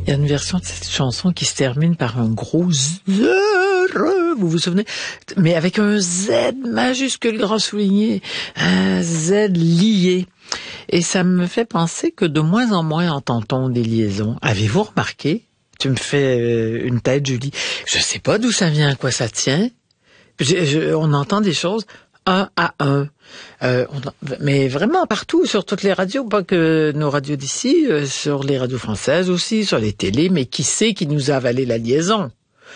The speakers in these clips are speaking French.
Il y a une version de cette chanson qui se termine par un gros Z, vous vous souvenez? Mais avec un Z majuscule grand souligné, un Z lié. Et ça me fait penser que de moins en moins entend-on des liaisons. Avez-vous remarqué? Tu me fais une tête, Julie. Je sais pas d'où ça vient, à quoi ça tient. On entend des choses un à un. Mais vraiment partout, sur toutes les radios, pas que nos radios d'ici, sur les radios françaises aussi, sur les télés, mais qui sait qui nous a avalé la liaison?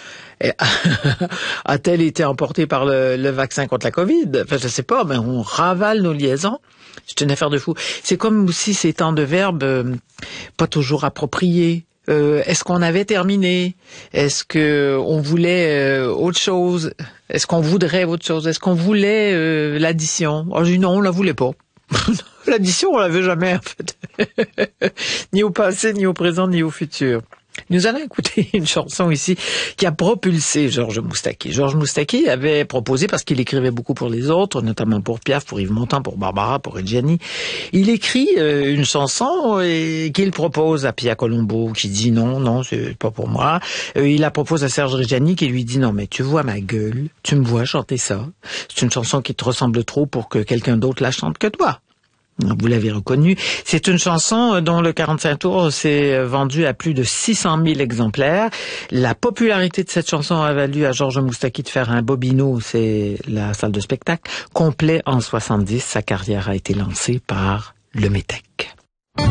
A-t-elle été emportée par le vaccin contre la COVID? Enfin, je sais pas, mais on ravale nos liaisons. C'est une affaire de fou. C'est comme aussi ces temps de verbe pas toujours appropriés. Est-ce qu'on avait terminé? Est-ce que on voulait autre chose? Est-ce qu'on voudrait autre chose? Est-ce qu'on voulait l'addition? Oh, je dis non, on la voulait pas. L'addition, on l'avait jamais, en fait. Ni au passé, ni au présent, ni au futur. Nous allons écouter une chanson ici qui a propulsé Georges Moustaki. Georges Moustaki avait proposé, parce qu'il écrivait beaucoup pour les autres, notamment pour Piaf, pour Yves Montand, pour Barbara, pour Reggiani, il écrit une chanson qu'il propose à Pia Colombo, qui dit non, c'est pas pour moi. Il la propose à Serge Reggiani, qui lui dit non, mais tu vois ma gueule, tu me vois chanter ça. C'est une chanson qui te ressemble trop pour que quelqu'un d'autre la chante que toi. Vous l'avez reconnu. C'est une chanson dont le 45 tours s'est vendu à plus de 600 000 exemplaires. La popularité de cette chanson a valu à Georges Moustaki de faire un Bobino, c'est la salle de spectacle, complet en 70. Sa carrière a été lancée par le Métèque.